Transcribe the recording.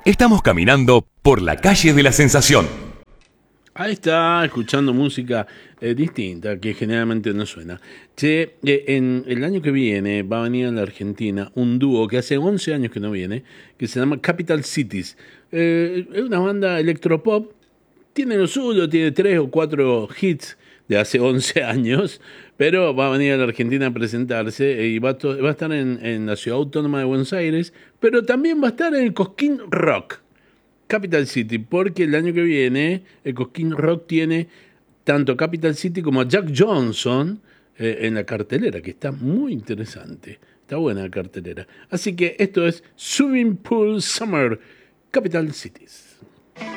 Estamos caminando por la calle de la sensación. Ahí está, escuchando música distinta, que generalmente no suena. Che, en el año que viene va a venir a la Argentina un dúo que hace 11 años que no viene, que se llama Capital Cities. Es una banda electropop, tiene lo suyo, tiene 3 o 4 hits de hace 11 años, pero va a venir a la Argentina a presentarse y va a estar en la Ciudad Autónoma de Buenos Aires, pero también va a estar en el Cosquín Rock. Capital City, porque el año que viene el Cosquín Rock tiene tanto Capital City como a Jack Johnson en la cartelera, que está muy interesante. Está buena la cartelera. Así que esto es Swimming Pool Summer, Capital Cities.